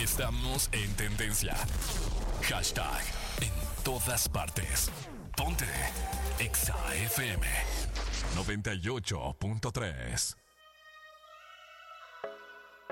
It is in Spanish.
Estamos en tendencia. Hashtag en todas partes. Ponte Exa FM 98.3.